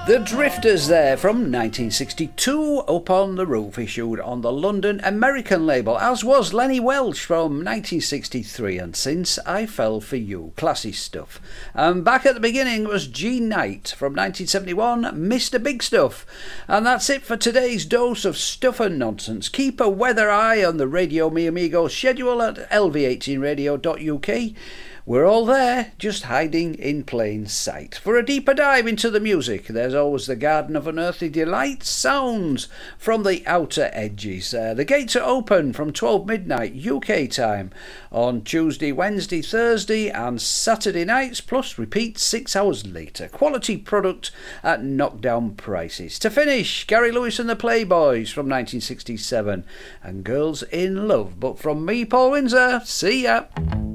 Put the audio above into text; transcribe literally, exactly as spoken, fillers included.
The Drifters there from nineteen sixty-two, Up on the Roof, issued on the London American label, as was Lenny Welch from nineteen sixty-three, and Since I Fell for You, classy stuff. And back at the beginning was Gene Knight from nineteen seventy-one, Mister Big Stuff. And that's it for today's dose of stuff and nonsense. Keep a weather eye on the Radio Mi Amigo schedule at L V eighteen radio dot U K. We're all there, just hiding in plain sight. For a deeper dive into the music, there's always the Garden of Unearthly Delight, sounds from the outer edges. Uh, the gates are open from twelve midnight U K time on Tuesday, Wednesday, Thursday and Saturday nights, plus repeat six hours later. Quality product at knockdown prices. To finish, Gary Lewis and the Playboys from nineteen sixty-seven and Girls in Love. But from me, Paul Windsor, see ya.